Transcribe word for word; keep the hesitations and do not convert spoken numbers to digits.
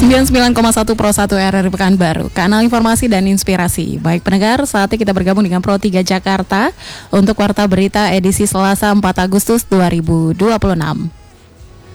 sembilan puluh sembilan koma satu Pro satu R R I Pekanbaru, kanal informasi dan inspirasi. Baik pendengar, saatnya kita bergabung dengan Pro tiga Jakarta untuk Warta Berita edisi Selasa empat Agustus dua ribu dua puluh enam.